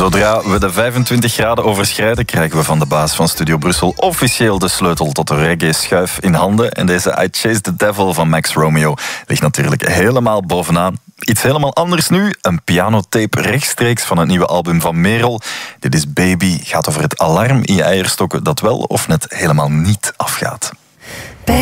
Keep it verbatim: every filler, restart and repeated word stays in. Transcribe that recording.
Zodra we de vijfentwintig graden overschrijden, krijgen we van de baas van Studio Brussel officieel de sleutel tot de reggae-schuif in handen. En deze I Chase the Devil van Max Romeo ligt natuurlijk helemaal bovenaan. Iets helemaal anders nu, een pianotape rechtstreeks van het nieuwe album van Merel. Dit is Baby, gaat over het alarm in je eierstokken dat wel of net helemaal niet afgaat.